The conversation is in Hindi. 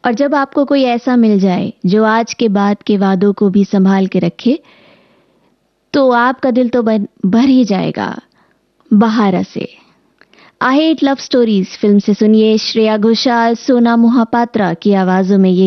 और जब आपको कोई ऐसा मिल जाए जो आज के बाद के वादों को भी संभाल के रखे, तो आपका दिल तो भर ही जाएगा बहार से। I hate love stories film से सुनिए श्रेया घोषाल, सोना मोहपात्रा की आवाजों में ये